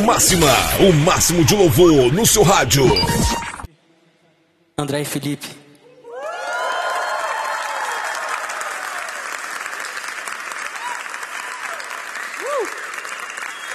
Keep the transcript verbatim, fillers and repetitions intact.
Máxima, o máximo de louvor no seu rádio. André e Felipe. Uh!